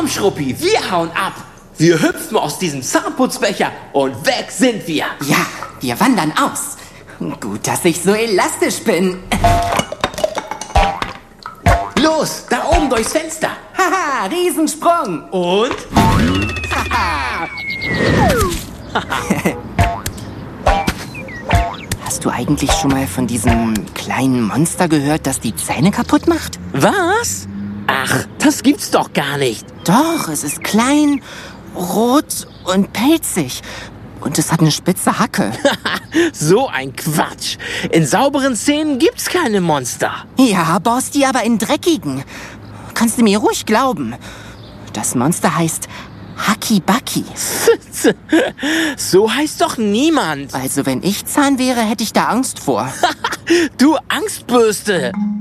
Komm, Schruppi, wir hauen ab. Wir hüpfen aus diesem Zahnputzbecher und weg sind wir. Ja, wir wandern aus. Gut, dass ich so elastisch bin. Los, da oben durchs Fenster. Haha, Riesensprung. Und? Hast du eigentlich schon mal von diesem kleinen Monster gehört, das die Zähne kaputt macht? Was? Ach, das gibt's doch gar nicht. Doch, es ist klein, rot und pelzig. Und es hat eine spitze Hacke. So ein Quatsch. In sauberen Szenen gibt's keine Monster. Ja, Borsti, aber in dreckigen. Kannst du mir ruhig glauben. Das Monster heißt Haki-Baki. So heißt doch niemand. Also wenn ich Zahn wäre, hätte ich da Angst vor. Du Angstbürste.